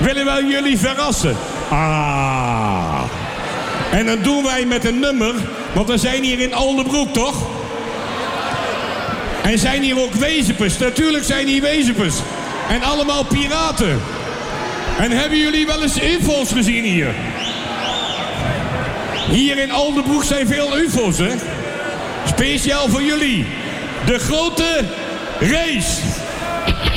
willen wij jullie verrassen. Ah. En dat doen wij met een nummer, want we zijn hier in Oldebroek, toch? En zijn hier ook wezenpers. Natuurlijk zijn hier wezenpers. En allemaal piraten. En hebben jullie wel eens ufo's gezien hier? Hier in Oldebroek zijn veel ufo's, hè? Speciaal voor jullie. De grote race.